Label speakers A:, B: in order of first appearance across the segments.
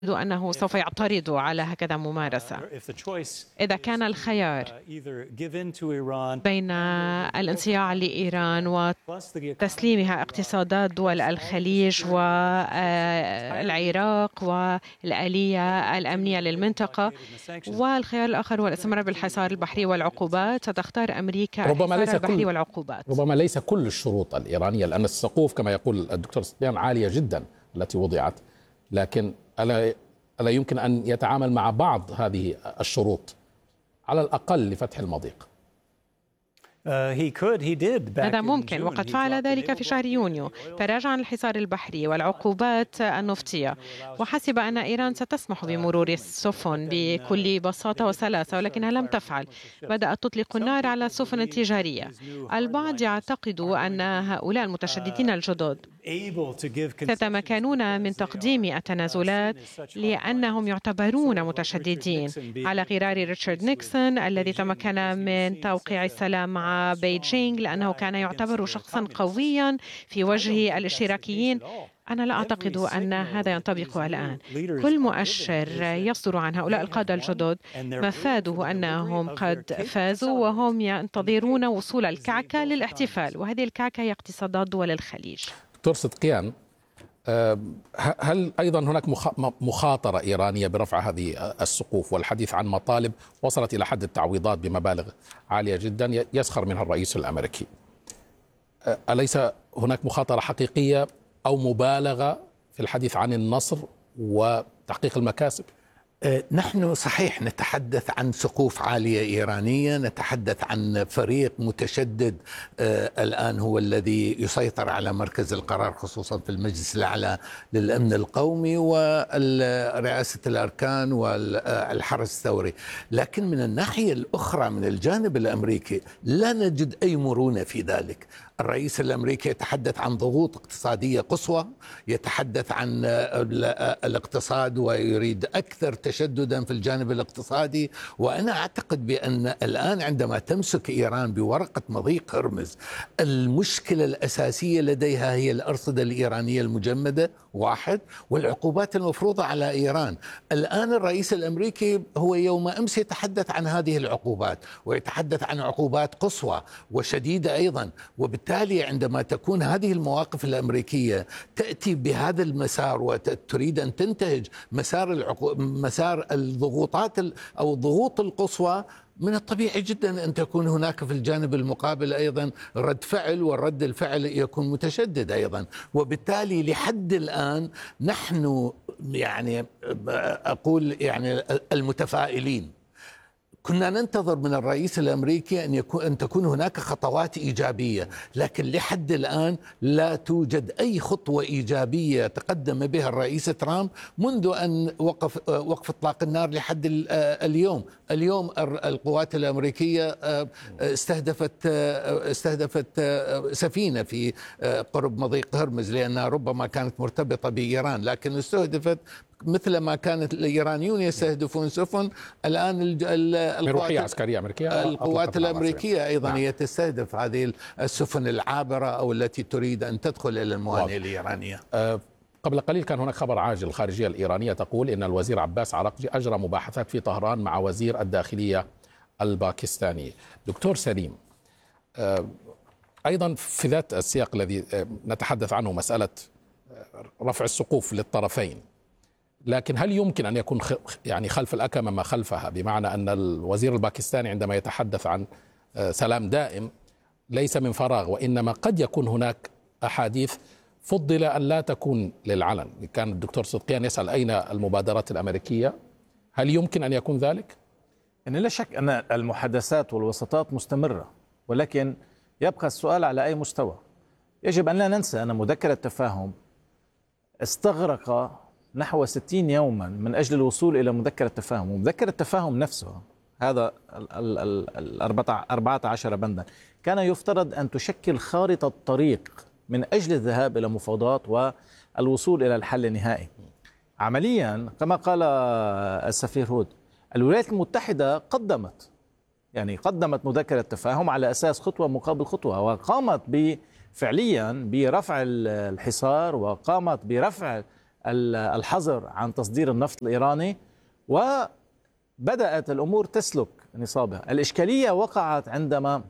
A: أنه سوف يعترض على هكذا ممارسة. إذا كان الخيار بين الانصياع لإيران وتسليمها اقتصادات دول الخليج والعراق والآلية الأمنية للمنطقة، والخيار الآخر هو الاستمرار بالحصار البحري والعقوبات، ستختار أمريكا الحصار البحري والعقوبات.
B: ربما ليس كل الشروط الإيرانية، لأن السقوف كما يقول الدكتور سطيان عالية جدا التي وضعت، لكن ألا يمكن أن يتعامل مع بعض هذه الشروط على الأقل لفتح المضيق؟
A: هذا ممكن، وقد فعل ذلك في شهر يونيو. تراجع عن الحصار البحري والعقوبات النفطية، وحسب أن إيران ستسمح بمرور السفن بكل بساطة وسلاسة، ولكنها لم تفعل. بدأت تطلق النار على السفن التجارية. البعض يعتقد أن هؤلاء المتشددين الجدد سيتمكنون من تقديم التنازلات لأنهم يعتبرون متشددين، على غرار ريتشارد نيكسون الذي تمكن من توقيع السلام مع بيجينغ لأنه كان يعتبر شخصا قويا في وجه الاشتراكيين. أنا لا أعتقد أن هذا ينطبق الآن. كل مؤشر يصدر عن هؤلاء القادة الجدد مفاده أنهم قد فازوا وهم ينتظرون وصول الكعكة للاحتفال، وهذه الكعكة هي اقتصادات دول الخليج.
B: دكتور صدقيان، هل أيضا هناك مخاطرة إيرانية برفع هذه السقوف والحديث عن مطالب وصلت إلى حد التعويضات بمبالغ عالية جدا يسخر منها الرئيس الأمريكي؟ أليس هناك مخاطرة حقيقية أو مبالغة في الحديث عن النصر وتحقيق المكاسب؟
C: نحن صحيح نتحدث عن سقوف عالية إيرانية، نتحدث عن فريق متشدد الآن هو الذي يسيطر على مركز القرار، خصوصا في المجلس الأعلى للأمن القومي ورئاسة الأركان والحرس الثوري. لكن من الناحية الأخرى من الجانب الأمريكي لا نجد أي مرونة في ذلك. الرئيس الأمريكي يتحدث عن ضغوط اقتصادية قصوى، يتحدث عن الاقتصاد ويريد أكثر تشددا في الجانب الاقتصادي. وأنا أعتقد بأن الآن عندما تمسك إيران بورقة مضيق هرمز، المشكلة الأساسية لديها هي الأرصدة الإيرانية المجمدة واحد، والعقوبات المفروضة على إيران. الآن الرئيس الأمريكي هو يوم أمس يتحدث عن هذه العقوبات، ويتحدث عن عقوبات قصوى وشديدة أيضا. وبالتالي عندما تكون هذه المواقف الأمريكية تأتي بهذا المسار وتريد أن تنتهج مسار الضغوطات أو الضغوط القصوى، من الطبيعي جدا أن تكون هناك في الجانب المقابل أيضا رد فعل، والرد الفعل يكون متشدد أيضا. وبالتالي لحد الآن نحن أقول المتفائلين كنا ننتظر من الرئيس الأمريكي أن تكون هناك خطوات إيجابية، لكن لحد الآن لا توجد أي خطوة إيجابية تقدم بها الرئيس ترامب منذ أن وقف إطلاق النار لحد اليوم. القوات الأمريكية استهدفت سفينة في قرب مضيق هرمز لأنها ربما كانت مرتبطة بإيران، لكن استهدفت مثل ما كانت الإيرانيون يستهدفون سفن. الآن القوات الأمريكية أيضا هي تستهدف هذه السفن العابرة أو التي تريد أن تدخل إلى الموانئ الإيرانية.
B: قبل قليل كان هناك خبر عاجل، الخارجية الإيرانية تقول إن الوزير عباس عراقجي أجرى مباحثات في طهران مع وزير الداخلية الباكستاني. دكتور سليم، أيضا في ذات السياق الذي نتحدث عنه، مسألة رفع السقوف للطرفين، لكن هل يمكن أن يكون خلف الأكمة ما خلفها؟ بمعنى أن الوزير الباكستاني عندما يتحدث عن سلام دائم ليس من فراغ، وإنما قد يكون هناك أحاديث فضل أن لا تكون للعلن. كان الدكتور صدقيان يسأل أين المبادرات الأمريكية، هل يمكن أن يكون ذلك؟
D: يعني لا شك أن المحادثات والوساطات مستمرة، ولكن يبقى السؤال على أي مستوى. يجب أن لا ننسى أن مذكرة التفاهم استغرق نحو 60 يوما من أجل الوصول إلى مذكرة التفاهم، ومذكرة التفاهم نفسها هذا 14 بندا كان يفترض أن تشكل خارطة طريق من أجل الذهاب إلى مفاوضات والوصول إلى الحل النهائي. عمليا كما قال السفير هود، الولايات المتحدة قدمت مذكرة تفاهم على أساس خطوة مقابل خطوة، وقامت فعليا برفع الحصار، وقامت برفع الحظر عن تصدير النفط الإيراني، وبدأت الأمور تسلك نصابها. الإشكالية وقعت عندما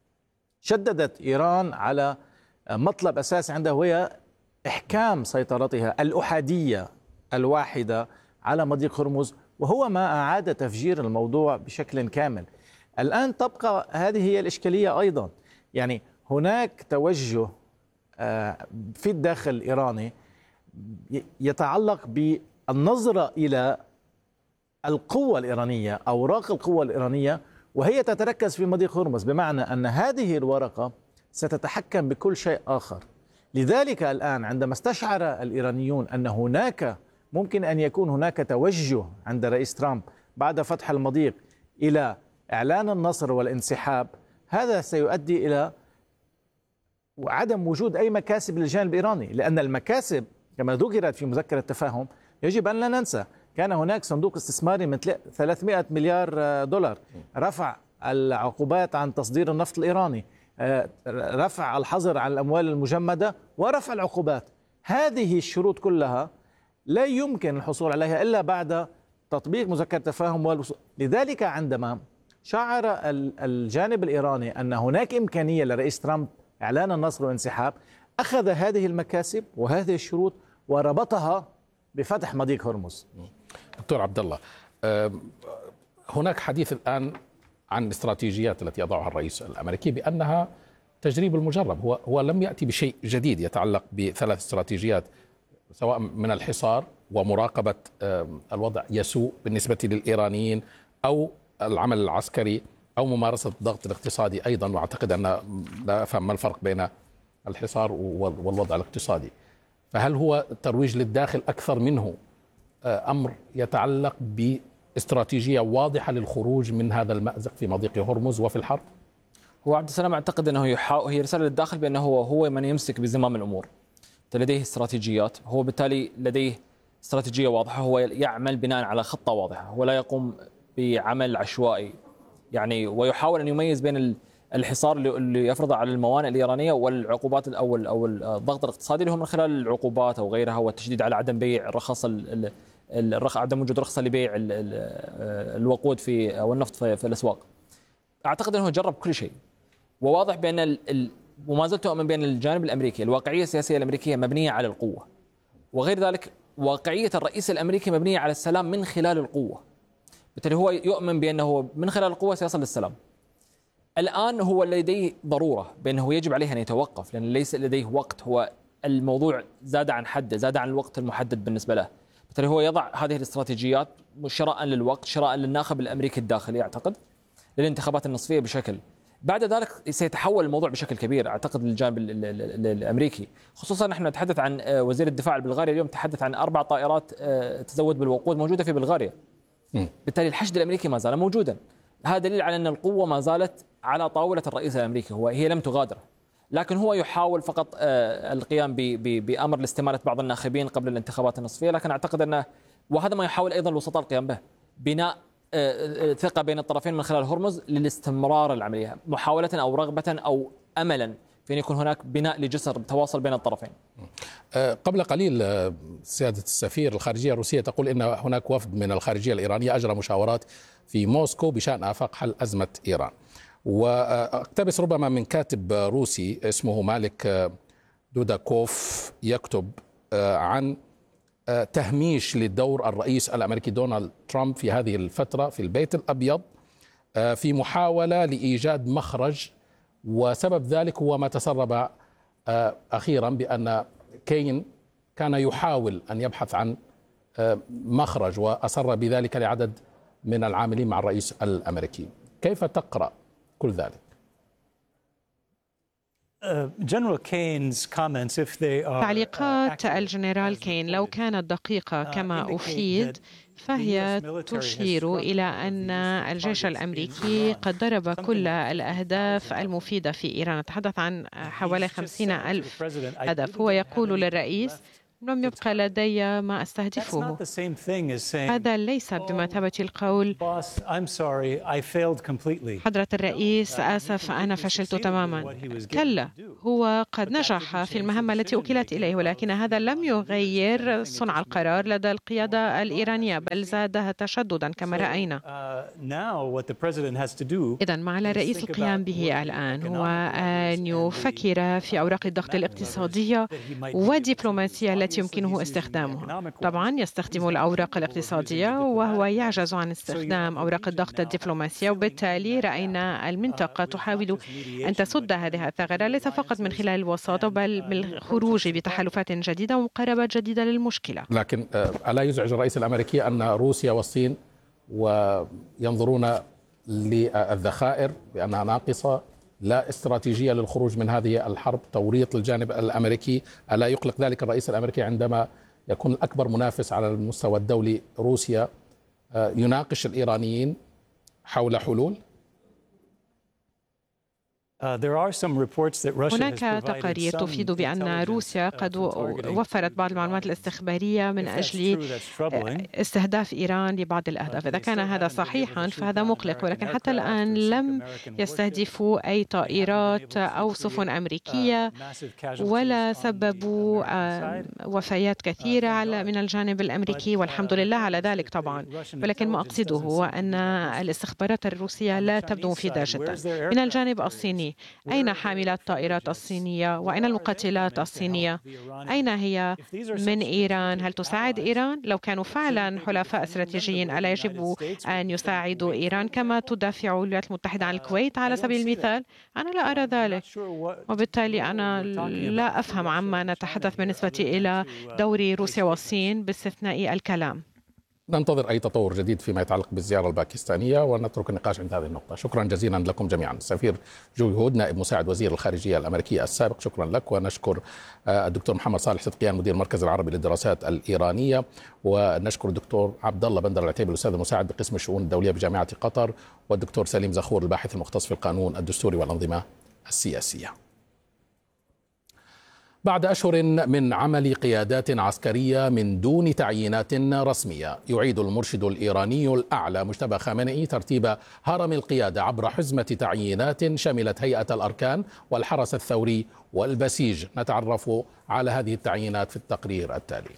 D: شددت إيران على مطلب أساسي عندها، وهي إحكام سيطرتها الأحادية الواحدة على مضيق هرمز، وهو ما أعاد تفجير الموضوع بشكل كامل. الآن تبقى هذه هي الإشكالية أيضا، يعني هناك توجه في الداخل الإيراني يتعلق بالنظرة إلى القوة الإيرانية، أوراق القوة الإيرانية، وهي تتركز في مضيق هرمز، بمعنى أن هذه الورقة ستتحكم بكل شيء آخر. لذلك الآن عندما استشعر الإيرانيون أن هناك ممكن أن يكون هناك توجه عند رئيس ترامب بعد فتح المضيق إلى إعلان النصر والانسحاب، هذا سيؤدي إلى عدم وجود أي مكاسب للجانب الإيراني، لأن المكاسب كما ذكرت في مذكرة التفاهم يجب أن لا ننسى كان هناك صندوق استثماري من 300 مليار دولار، رفع العقوبات عن تصدير النفط الإيراني، رفع الحظر على الأموال المجمدة، ورفع العقوبات. هذه الشروط كلها لا يمكن الحصول عليها إلا بعد تطبيق مذكرة التفاهم لذلك عندما شعر الجانب الإيراني أن هناك إمكانية لرئيس ترامب إعلان النصر والانسحاب، أخذ هذه المكاسب وهذه الشروط وربطها بفتح مضيق هرمز.
B: دكتور عبد الله، هناك حديث الآن عن الاستراتيجيات التي يضعها الرئيس الأمريكي بأنها تجريب المجرب. هو لم يأتي بشيء جديد، يتعلق بثلاث استراتيجيات، سواء من الحصار ومراقبة الوضع يسوء بالنسبة للإيرانيين، أو العمل العسكري، أو ممارسة الضغط الاقتصادي أيضا. وأعتقد أن لا أفهم ما الفرق بين الحصار والوضع الاقتصادي. فهل هو ترويج للداخل أكثر منه أمر يتعلق باستراتيجية واضحة للخروج من هذا المأزق في مضيق هرمز وفي الحرب؟
E: هو عبد السلام أعتقد أنه هي رسالة للداخل بأنه هو من يمسك بزمام الأمور، لديه استراتيجيات، هو بالتالي لديه استراتيجية واضحة، هو يعمل بناء على خطة واضحة، هو لا يقوم بعمل عشوائي يعني، ويحاول أن يميز بين الحصار اللي يفرض على الموانئ الإيرانية والعقوبات أو الضغط الاقتصادي اللي هو من خلال العقوبات أو غيرها، والتشديد على عدم بيع رخص عدم وجود رخصة لبيع الوقود أو النفط في الأسواق. أعتقد أنه جرب كل شيء، وواضح بأن وما زلت أؤمن بأن الجانب الأمريكي الواقعية السياسية الأمريكية مبنية على القوة، وغير ذلك واقعية الرئيس الأمريكي مبنية على السلام من خلال القوة. بالتالي هو يؤمن بأنه من خلال القوة سيصل للسلام. الآن هو لديه ضرورة بأنه يجب عليه أن يتوقف، لأن ليس لديه وقت، هو الموضوع زاد عن حده، زاد عن الوقت المحدد بالنسبة له. بالتالي هو يضع هذه الاستراتيجيات شراء للوقت، شراء للناخب الأمريكي الداخلي أعتقد للانتخابات النصفية بشكل. بعد ذلك سيتحول الموضوع بشكل كبير أعتقد للجانب الأمريكي، خصوصا نحن نتحدث عن وزير الدفاع البلغاري اليوم تحدث عن 4 طائرات تزود بالوقود موجودة في بلغاريا. بالتالي الحشد الأمريكي ما زال موجودا. هذا دليل على أن القوة ما زالت على طاولة الرئيس الأمريكي، هي لم تغادر، لكن هو يحاول فقط القيام بأمر لاستمالة بعض الناخبين قبل الانتخابات النصفية. لكن أعتقد أنه وهذا ما يحاول أيضا الوسطاء القيام به، بناء ثقة بين الطرفين من خلال هرمز للاستمرار العملية، محاولة أو رغبة أو أملا في أن يكون هناك بناء لجسر تواصل بين الطرفين.
B: قبل قليل سيادة السفير، الخارجية الروسية تقول إن هناك وفد من الخارجية الإيرانية أجرى مشاورات في موسكو بشأن آفاق حل أزمة إيران. واقتبس ربما من كاتب روسي اسمه مالك دوداكوف يكتب عن تهميش للدور الرئيس الأمريكي دونالد ترامب في هذه الفترة في البيت الأبيض في محاولة لإيجاد مخرج، وسبب ذلك هو ما تسرب أخيرا بأن كين كان يحاول أن يبحث عن مخرج، وأصر بذلك لعدد من العاملين مع الرئيس الأمريكي. كيف تقرأ كل ذلك؟
A: تعليقات الجنرال كين لو كانت دقيقة كما أفيد فهي تشير إلى أن الجيش الأمريكي قد ضرب كل الأهداف المفيدة في إيران. نتحدث عن حوالي 50,000 هدف. هو يقول للرئيس لم يبقى لدي ما أستهدفه. هذا ليس بمثابة القول حضرة الرئيس آسف أنا فشلت تماما. كلا، هو قد نجح في المهمة التي أوكلت إليه، ولكن هذا لم يغير صنع القرار لدى القيادة الإيرانية، بل زادها تشددا كما رأينا. إذن ما على الرئيس القيام به الآن هو أن يفكر في أوراق الضغط الاقتصادية والدبلوماسية التي يمكنه استخدامها. طبعا يستخدم الأوراق الاقتصادية وهو يعجز عن استخدام أوراق الضغط الدبلوماسية، وبالتالي رأينا المنطقة تحاول أن تسد هذه الثغرة ليس فقط من خلال الوساطة بل بالخروج بتحالفات جديدة ومقاربات جديدة للمشكلة.
B: لكن ألا يزعج الرئيس الأمريكي أن روسيا والصين وينظرون للذخائر بأنها ناقصة، لا استراتيجية للخروج من هذه الحرب، توريط للجانب الأمريكي؟ ألا يقلق ذلك الرئيس الأمريكي عندما يكون الأكبر منافس على المستوى الدولي روسيا يناقش الإيرانيين حول حلول؟
A: هناك تقارير تفيد بأن روسيا قد وفرت بعض المعلومات الاستخبارية من أجل استهداف إيران لبعض الأهداف. إذا كان هذا صحيحا فهذا مقلق، ولكن حتى الآن لم يستهدفوا أي طائرات أو سفن أمريكية ولا سببوا وفيات كثيرة من الجانب الأمريكي، والحمد لله على ذلك طبعا. ولكن ما أقصده هو أن الاستخبارات الروسية لا تبدو مفيدة جدا. من الجانب الصيني، أين حاملات الطائرات الصينية وأين المقاتلات الصينية؟ أين هي من إيران؟ هل تساعد إيران؟ لو كانوا فعلا حلفاء استراتيجيين ألا يجب أن يساعدوا إيران كما تدافع الولايات المتحدة عن الكويت على سبيل المثال؟ أنا لا أرى ذلك، وبالتالي أنا لا أفهم عما نتحدث بالنسبة إلى دور روسيا والصين باستثناء الكلام.
B: ننتظر أي تطور جديد فيما يتعلق بالزيارة الباكستانية ونترك النقاش عند هذه النقطة. شكرا جزيلا لكم جميعا. السفير جوي هود نائب مساعد وزير الخارجية الأمريكية السابق، شكرا لك. ونشكر الدكتور محمد صالح صدقيان مدير المركز العربي للدراسات الإيرانية، ونشكر الدكتور عبد الله بندر العتيبي الأستاذ المساعد بقسم الشؤون الدولية بجامعة قطر، والدكتور سليم زخور الباحث المختص في القانون الدستوري والأنظمة السياسية. بعد أشهر من عمل قيادات عسكرية من دون تعيينات رسمية، يعيد المرشد الإيراني الأعلى مجتبى خامنئي ترتيب هرم القيادة عبر حزمة تعيينات شملت هيئة الأركان والحرس الثوري والبسيج. نتعرف على هذه التعيينات في التقرير التالي.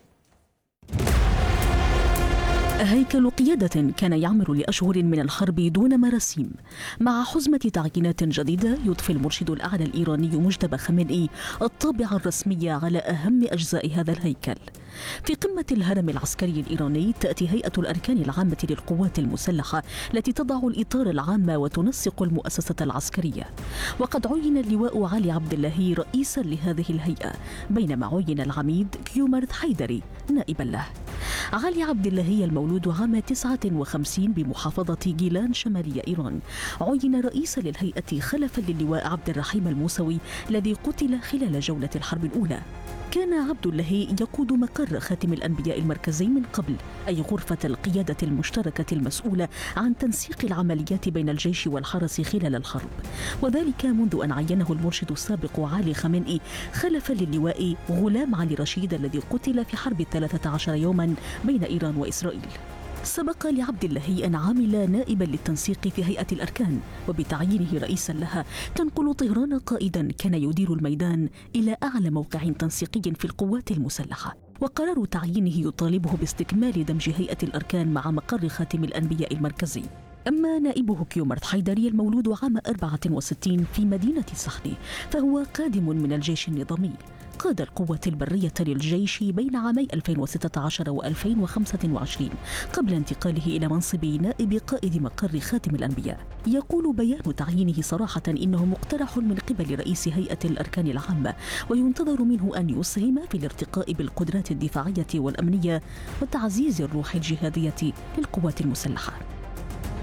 F: هيكل قيادة كان يعمل لأشهر من الحرب دون مراسيم، مع حزمة تعيينات جديدة يضفي المرشد الأعلى الإيراني مجتبى خامنئي الطابع الرسمي على أهم أجزاء هذا الهيكل. في قمة الهرم العسكري الإيراني تأتي هيئة الأركان العامة للقوات المسلحة التي تضع الإطار العام وتنسق المؤسسة العسكرية، وقد عين اللواء علي عبد اللهي رئيسا لهذه الهيئة، بينما عين العميد كيومرث حيدري نائبا له. علي عبد اللهي المولود عام 59 بمحافظة جيلان شمالي إيران عين رئيسا للهيئة خلفا للواء عبد الرحيم الموسوي الذي قتل خلال جولة الحرب الأولى. كان عبد اللهي يقود مقر خاتم الأنبياء المركزي من قبل، أي غرفة القيادة المشتركة المسؤولة عن تنسيق العمليات بين الجيش والحرس خلال الحرب، وذلك منذ أن عينه المرشد السابق علي خامنئي خلفا للواء غلام علي رشيد الذي قتل في حرب 13 يوما بين إيران وإسرائيل. سبق لعبد اللهي أن عمل نائبا للتنسيق في هيئة الأركان، وبتعيينه رئيسا لها تنقل طهران قائدا كان يدير الميدان إلى أعلى موقع تنسيقي في القوات المسلحة. وقرار تعيينه يطالبه باستكمال دمج هيئة الأركان مع مقر خاتم الأنبياء المركزي. أما نائبه كيومرث حيدري المولود عام 64 في مدينة صحني فهو قادم من الجيش النظامي، قاد القوة البرية للجيش بين عامي 2016 و2025 قبل انتقاله إلى منصب نائب قائد مقر خاتم الأنبياء. يقول بيان تعيينه صراحة إنه مقترح من قبل رئيس هيئة الأركان العامة، وينتظر منه أن يسهم في الارتقاء بالقدرات الدفاعية والأمنية وتعزيز الروح الجهادية للقوات المسلحة.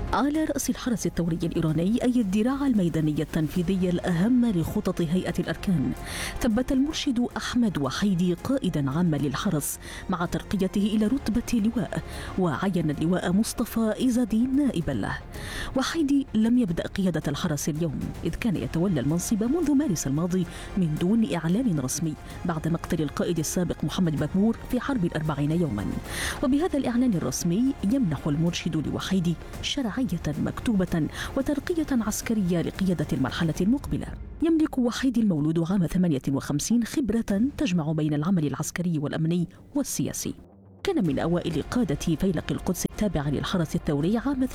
F: على رأس الحرس الثوري الإيراني أي الذراع الميدانية التنفيذية الأهم لخطط هيئة الأركان، ثبت المرشد أحمد وحيدي قائدا عاما للحرس مع ترقيته إلى رتبة لواء، وعين اللواء مصطفى إيزادين نائبا له. وحيدي لم يبدأ قيادة الحرس اليوم، إذ كان يتولى المنصب منذ مارس الماضي من دون إعلان رسمي بعد مقتل القائد السابق محمد بكبور في حرب 40 يوما. وبهذا الإعلان الرسمي يمنح المرشد لوحيدي شرعية مكتوبة وترقية عسكرية لقيادة المرحلة المقبلة. يملك وحيدي المولود عام 58 خبرة تجمع بين العمل العسكري والأمني والسياسي. كان من أوائل قادة فيلق القدس التابع للحرس الثوري عام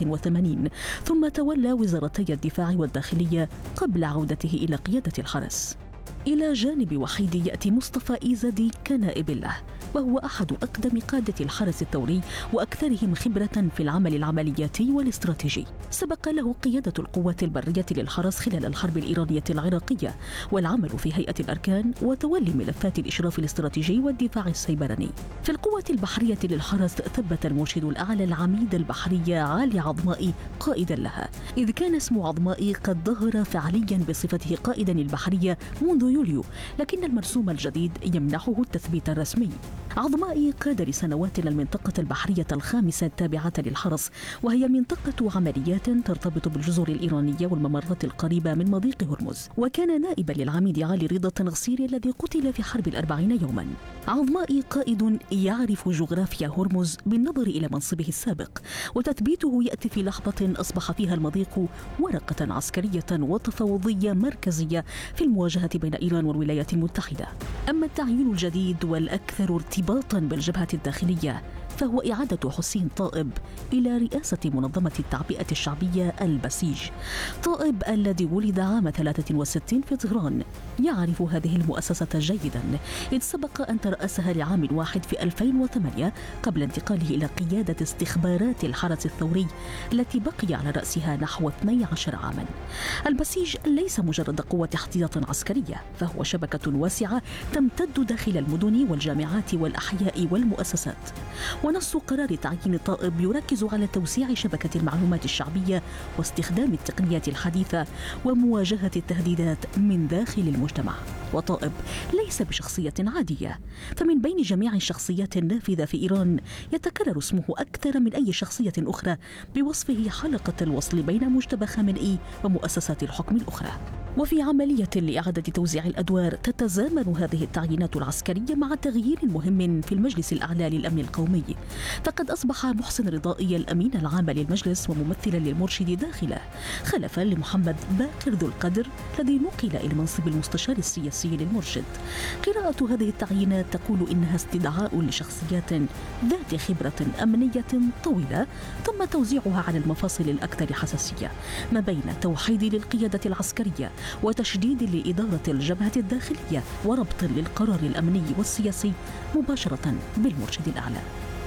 F: 88، ثم تولى وزارتي الدفاع والداخلية قبل عودته إلى قيادة الحرس. إلى جانب وحيدي يأتي مصطفى إيزادي كنائب له، وهو أحد أقدم قادة الحرس الثوري وأكثرهم خبرة في العمل العملياتي والاستراتيجي. سبق له قيادة القوات البرية للحرس خلال الحرب الإيرانية العراقية، والعمل في هيئة الأركان، وتولي ملفات الإشراف الاستراتيجي والدفاع السيبراني. في القوة البحرية للحرس ثبت المرشد الأعلى العميد البحرية علي عظمائي قائدا لها، إذ كان اسم عظمائي قد ظهر فعليا بصفته قائدا البحرية منذ يوليو، لكن المرسوم الجديد يمنحه التثبيت الرسمي. عظمائي قاد لسنوات المنطقة البحرية الخامسة التابعة للحرس، وهي منطقة عمليات ترتبط بالجزر الإيرانية والممرات القريبة من مضيق هرمز، وكان نائبا للعميد علي رضا التنصيري الذي قتل في حرب 40 يوما. عظمائي قائد يعرف جغرافيا هرمز بالنظر إلى منصبه السابق، وتثبيته يأتي في لحظة أصبح فيها المضيق ورقة عسكرية وتفاوضية مركزية في المواجهة بين إيران والولايات المتحدة. أما التعيين الجديد والأكثر ارتباطا بالجبهة الداخلية فهو إعادة حسين طائب إلى رئاسة منظمة التعبئة الشعبية البسيج. طائب الذي ولد عام 63 في طهران يعرف هذه المؤسسة جيدا، إذ سبق أن ترأسها لعام واحد في 2008 قبل انتقاله إلى قيادة استخبارات الحرس الثوري التي بقي على رأسها نحو 12 عاما. البسيج ليس مجرد قوة احتياط عسكرية، فهو شبكة واسعة تمتد داخل المدن والجامعات والأحياء والمؤسسات. ونص قرار تعيين طائب يركز على توسيع شبكة المعلومات الشعبية واستخدام التقنيات الحديثة ومواجهة التهديدات من داخل المجتمع. وطائب ليس بشخصية عادية، فمن بين جميع الشخصيات النافذة في إيران يتكرر اسمه أكثر من أي شخصية أخرى بوصفه حلقة الوصل بين مجتبى خامنئي ومؤسسات الحكم الأخرى. وفي عملية لإعادة توزيع الأدوار تتزامن هذه التعيينات العسكرية مع تغيير مهم في المجلس الأعلى للأمن القومي، فقد أصبح محسن رضائي الأمين العام للمجلس وممثلا للمرشد داخله، خلفا لمحمد باقر ذو القدر الذي نقل إلى منصب المستشار السياسي للمرشد. قراءة هذه التعيينات تقول إنها استدعاء لشخصيات ذات خبرة أمنية طويلة، ثم توزيعها على المفاصل الأكثر حساسية ما بين توحيد للقيادة العسكرية وتشديد لإدارة الجبهة الداخلية وربط للقرار الأمني والسياسي مباشرة بالمرشد الأعلى.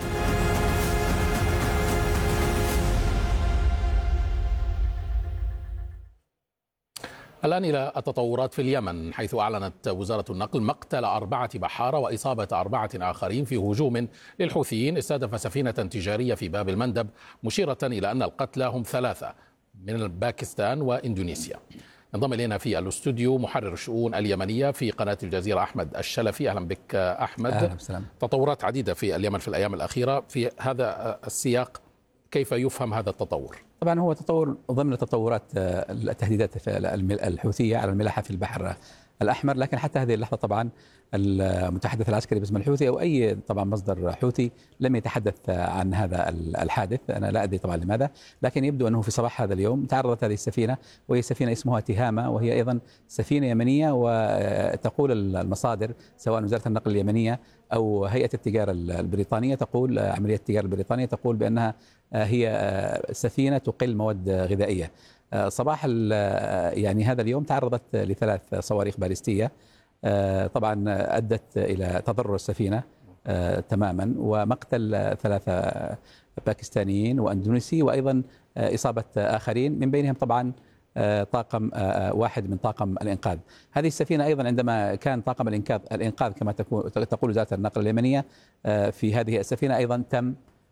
B: الآن إلى التطورات في اليمن، حيث أعلنت وزارة النقل مقتل 4 بحارة وإصابة 4 آخرين في هجوم للحوثيين استهدف سفينة تجارية في باب المندب، مشيرة إلى أن القتلى هم 3 من باكستان وإندونيسيا. انضم إلينا في الاستوديو محرر الشؤون اليمنية في قناة الجزيرة أحمد الشلفي. أهلا بك أحمد.
G: أهلا وسهلا.
B: تطورات عديدة في اليمن في الأيام الأخيرة، في هذا السياق كيف يفهم هذا التطور؟
G: طبعا هو تطور ضمن تطورات التهديدات الحوثية على الملاحة في البحر الأحمر، لكن حتى هذه اللحظة طبعا المتحدث العسكري باسم الحوثي أو أي طبعا مصدر حوثي لم يتحدث عن هذا الحادث. أنا لا أدري طبعا لماذا، لكن يبدو أنه في صباح هذا اليوم تعرضت هذه السفينة، وهي سفينة اسمها تهامة، وهي أيضا سفينة يمنية، وتقول المصادر سواء وزارة النقل اليمنية أو هيئة التجارة البريطانية تقول عملية التجارة البريطانية تقول بأنها هي سفينة تقل مواد غذائية. صباح يعني هذا اليوم تعرضت ل3 صواريخ باليستية، طبعا أدت إلى تضرر السفينة تماما ومقتل 3 باكستانيين وأندونيسي، وأيضا إصابة آخرين من بينهم طبعا طاقم واحد من طاقم الإنقاذ. هذه السفينة أيضا عندما كان طاقم الإنقاذ كما تقول وزارة النقل اليمنية في هذه السفينة أيضا تم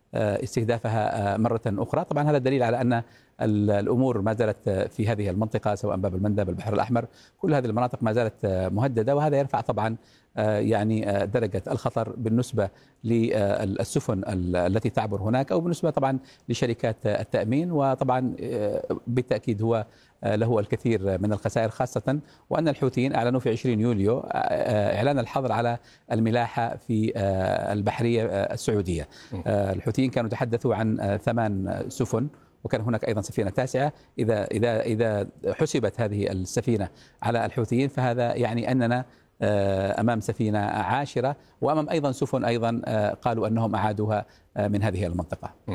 G: استهدافها مرة أخرى. طبعا هذا دليل على أن الأمور ما زالت في هذه المنطقة، سواء باب المندب، البحر الأحمر، كل هذه المناطق ما زالت مهددة، وهذا يرفع طبعا يعني درجة الخطر بالنسبة للسفن التي تعبر هناك، أو بالنسبة طبعا لشركات التأمين. وطبعا بالتأكيد هو له الكثير من الخسائر، خاصة وأن الحوثيين أعلنوا في 20 يوليو إعلان الحظر على الملاحة في البحرية السعودية. الحوثيين كانوا يتحدثوا عن 8 سفن، وكان هناك أيضا سفينة تاسعة. إذا حسبت هذه السفينة على الحوثيين فهذا يعني أننا أمام سفينة عاشرة، وأمام أيضا سفن أيضا قالوا أنهم أعادوها من هذه المنطقة.